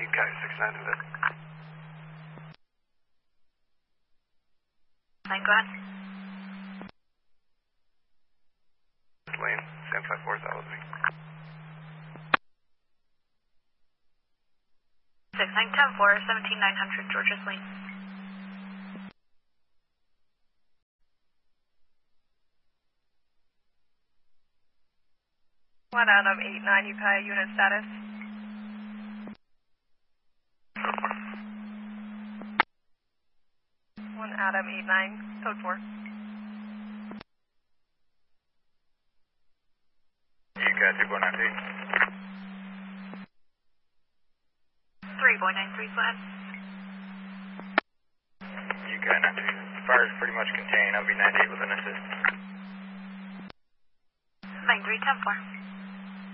UK 69 to this. Lane, go ahead. Lane, San 54, that was me. 6910-4, 17900 Georges Lane. 1 Adam 89, you pay unit status. 1 Adam 89, code 4. UK 3.93. 3.93, go ahead. UK 93. Fire is pretty much contained. I'll be 98 with an assist. Lane 310-4.